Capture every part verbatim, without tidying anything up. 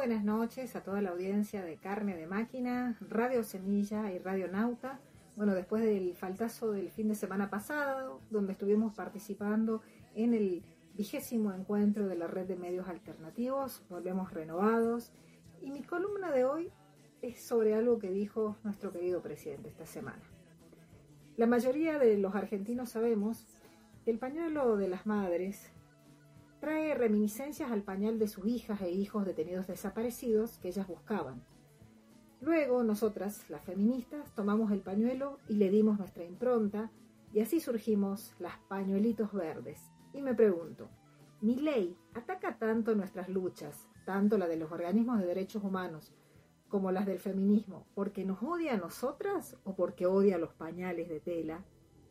buenas noches a toda la audiencia de Carne de Máquina, Radio Semilla y Radio Nauta. Bueno, después del faltazo del fin de semana pasado, donde estuvimos participando en el vigésimo encuentro de la red de medios alternativos, volvemos renovados. Y mi columna de hoy es sobre algo que dijo nuestro querido presidente esta semana. La mayoría de los argentinos sabemos que el pañuelo de las madres trae reminiscencias al pañal de sus hijas e hijos detenidos desaparecidos que ellas buscaban. Luego, nosotras, las feministas, tomamos el pañuelo y le dimos nuestra impronta, y así surgimos las pañuelitos verdes. Y me pregunto, ¿Milei ataca tanto nuestras luchas, tanto la de los organismos de derechos humanos como las del feminismo, porque nos odia a nosotras o porque odia los pañales de tela?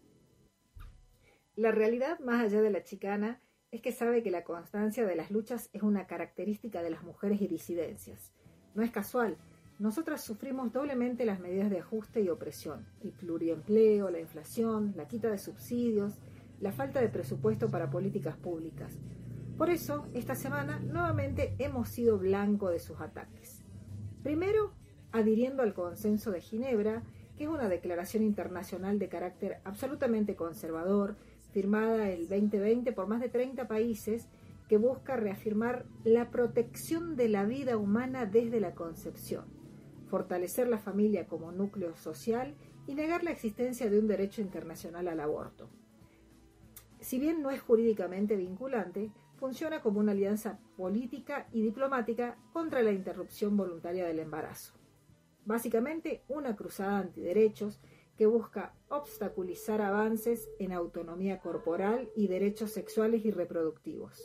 La realidad, más allá de la chicana, es que sabe que la constancia de las luchas es una característica de las mujeres y disidencias. No es casual. Nosotras sufrimos doblemente las medidas de ajuste y opresión, el pluriempleo, la inflación, la quita de subsidios, la falta de presupuesto para políticas públicas. Por eso, esta semana, nuevamente hemos sido blanco de sus ataques. Primero, adhiriendo al Consenso de Ginebra, que es una declaración internacional de carácter absolutamente conservador, firmada el veinte veinte por más de treinta países, que busca reafirmar la protección de la vida humana desde la concepción, fortalecer la familia como núcleo social y negar la existencia de un derecho internacional al aborto. Si bien no es jurídicamente vinculante, funciona como una alianza política y diplomática contra la interrupción voluntaria del embarazo. Básicamente, una cruzada antiderechos que busca obstaculizar avances en autonomía corporal y derechos sexuales y reproductivos.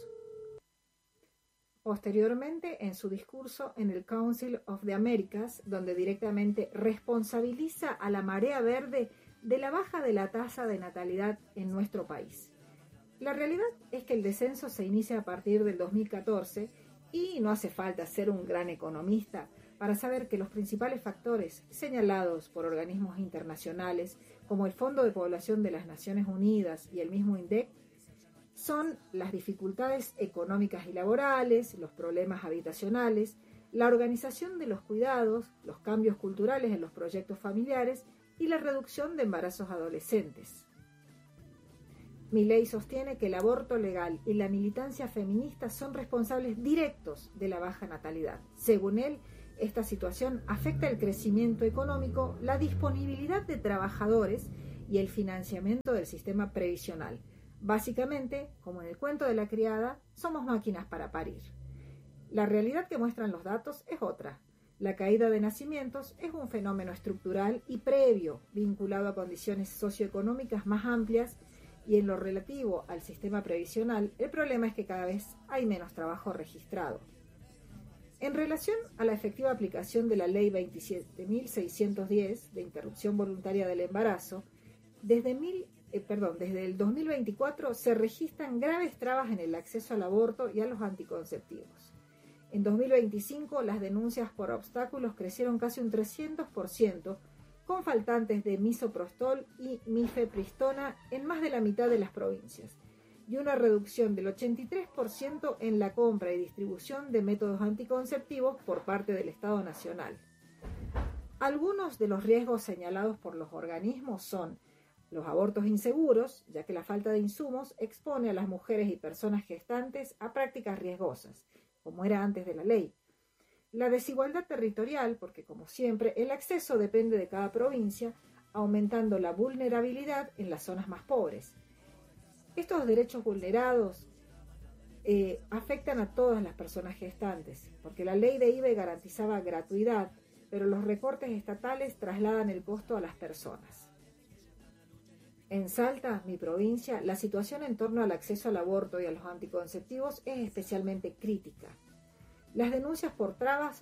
Posteriormente, en su discurso en el Council of the Americas, donde directamente responsabiliza a la marea verde de la baja de la tasa de natalidad en nuestro país. La realidad es que el descenso se inicia a partir del dos mil catorce y no hace falta ser un gran economista para saber que los principales factores señalados por organismos internacionales como el Fondo de Población de las Naciones Unidas y el mismo INDEC son las dificultades económicas y laborales, los problemas habitacionales, la organización de los cuidados, los cambios culturales en los proyectos familiares y la reducción de embarazos adolescentes. Milei sostiene que el aborto legal y la militancia feminista son responsables directos de la baja natalidad. Según él, esta situación afecta el crecimiento económico, la disponibilidad de trabajadores y el financiamiento del sistema previsional. Básicamente, como en el cuento de la criada, somos máquinas para parir. La realidad que muestran los datos es otra. La caída de nacimientos es un fenómeno estructural y previo, vinculado a condiciones socioeconómicas más amplias, y en lo relativo al sistema previsional, el problema es que cada vez hay menos trabajo registrado. En relación a la efectiva aplicación de la Ley veintisiete mil seiscientos diez de interrupción voluntaria del embarazo, desde, mil, eh, perdón, desde el dos mil veinticuatro se registran graves trabas en el acceso al aborto y a los anticonceptivos. En dos mil veinticinco las denuncias por obstáculos crecieron casi un trescientos por ciento, con faltantes de misoprostol y mifepristona en más de la mitad de las provincias, y una reducción del ochenta y tres por ciento en la compra y distribución de métodos anticonceptivos por parte del Estado Nacional. Algunos de los riesgos señalados por los organismos son los abortos inseguros, ya que la falta de insumos expone a las mujeres y personas gestantes a prácticas riesgosas, como era antes de la ley. La desigualdad territorial, porque como siempre, el acceso depende de cada provincia, aumentando la vulnerabilidad en las zonas más pobres. Estos derechos vulnerados eh, afectan a todas las personas gestantes, porque la ley de I V A garantizaba gratuidad, pero los recortes estatales trasladan el costo a las personas. En Salta, mi provincia, la situación en torno al acceso al aborto y a los anticonceptivos es especialmente crítica. Las denuncias por trabas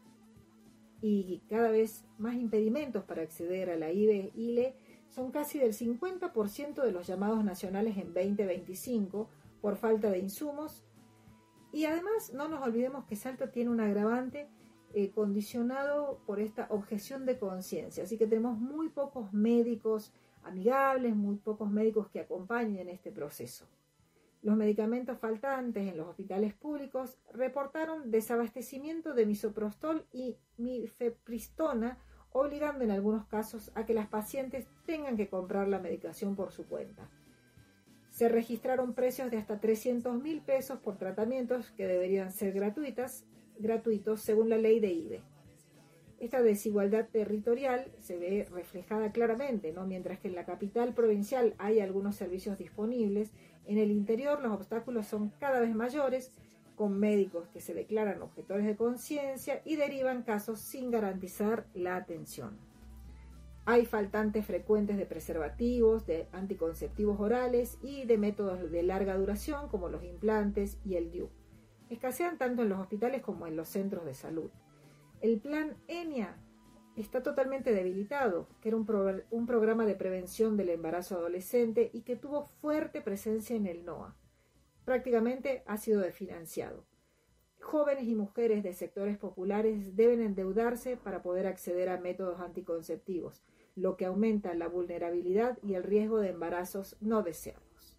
y cada vez más impedimentos para acceder a la I V A I L E son casi del cincuenta por ciento de los llamados nacionales en veinte veinticinco por falta de insumos. Y además no nos olvidemos que Salta tiene un agravante eh, condicionado por esta objeción de conciencia. Así que tenemos muy pocos médicos amigables, muy pocos médicos que acompañen este proceso. Los medicamentos faltantes en los hospitales públicos reportaron desabastecimiento de misoprostol y mifepristona, obligando en algunos casos a que las pacientes tengan que comprar la medicación por su cuenta. Se registraron precios de hasta trescientos mil pesos por tratamientos que deberían ser gratuitas, gratuitos según la ley de I V E. Esta desigualdad territorial se ve reflejada claramente, ¿no? Mientras que en la capital provincial hay algunos servicios disponibles, en el interior los obstáculos son cada vez mayores, con médicos que se declaran objetores de conciencia y derivan casos sin garantizar la atención. Hay faltantes frecuentes de preservativos, de anticonceptivos orales y de métodos de larga duración como los implantes y el D I U. Escasean tanto en los hospitales como en los centros de salud. El plan ENIA está totalmente debilitado, que era un, pro un programa de prevención del embarazo adolescente y que tuvo fuerte presencia en el N O A. Prácticamente ha sido desfinanciado. Jóvenes y mujeres de sectores populares deben endeudarse para poder acceder a métodos anticonceptivos, lo que aumenta la vulnerabilidad y el riesgo de embarazos no deseados.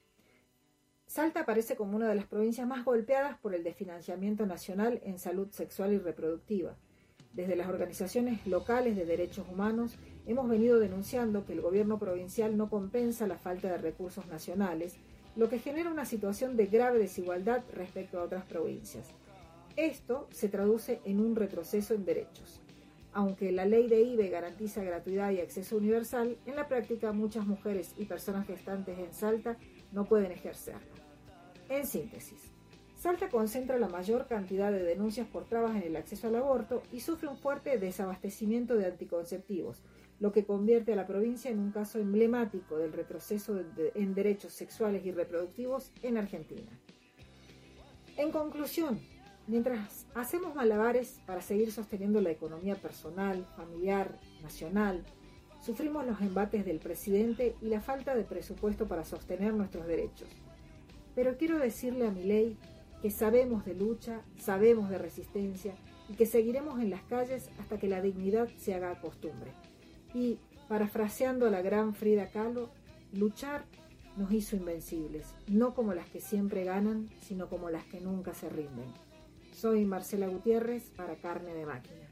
Salta aparece como una de las provincias más golpeadas por el desfinanciamiento nacional en salud sexual y reproductiva. Desde las organizaciones locales de derechos humanos hemos venido denunciando que el gobierno provincial no compensa la falta de recursos nacionales, lo que genera una situación de grave desigualdad respecto a otras provincias. Esto se traduce en un retroceso en derechos. Aunque la ley de I V E garantiza gratuidad y acceso universal, en la práctica muchas mujeres y personas gestantes en Salta no pueden ejercerlo. En síntesis, Salta concentra la mayor cantidad de denuncias por trabas en el acceso al aborto y sufre un fuerte desabastecimiento de anticonceptivos, lo que convierte a la provincia en un caso emblemático del retroceso de, de, en derechos sexuales y reproductivos en Argentina. En conclusión, mientras hacemos malabares para seguir sosteniendo la economía personal, familiar, nacional, sufrimos los embates del presidente y la falta de presupuesto para sostener nuestros derechos. Pero quiero decirle a Milei que sabemos de lucha, sabemos de resistencia y que seguiremos en las calles hasta que la dignidad se haga costumbre. Y, parafraseando a la gran Frida Kahlo, luchar nos hizo invencibles, no como las que siempre ganan, sino como las que nunca se rinden. Soy Marcela Gutiérrez para Carne de Máquina.